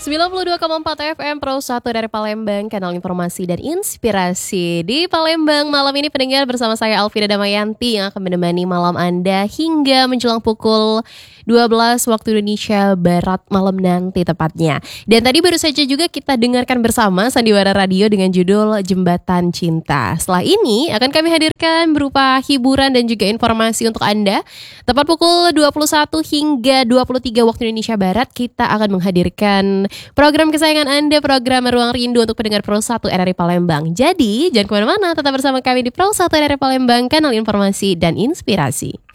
92,4 FM Pro 1 dari Palembang, kanal informasi dan inspirasi di Palembang. Malam ini pendengar bersama saya Alvida Damayanti yang akan menemani malam Anda hingga menjelang pukul 12 waktu Indonesia Barat malam nanti tepatnya. Dan tadi baru saja juga kita dengarkan bersama Sandiwara Radio dengan judul Jembatan Cinta. Setelah ini akan kami hadirkan berupa hiburan dan juga informasi untuk Anda. Tepat pukul 21 hingga 23 waktu Indonesia Barat kita akan menghadirkan program kesayangan Anda, program Ruang Rindu untuk pendengar Pro 1 RRI Palembang. Jadi jangan kemana-mana, tetap bersama kami di Pro 1 RRI Palembang, kanal informasi dan inspirasi.